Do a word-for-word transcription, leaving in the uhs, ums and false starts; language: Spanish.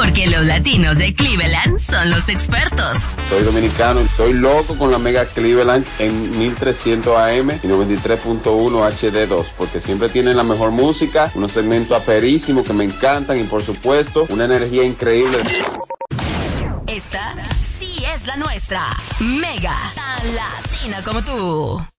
Porque los latinos de Cleveland son los expertos. Soy dominicano y soy loco con la Mega Cleveland en mil trescientos A M y noventa y tres punto uno H D dos, porque siempre tienen la mejor música, unos segmentos aperísimos que me encantan y por supuesto una energía increíble. Esta sí es la nuestra. Mega, tan latina como tú.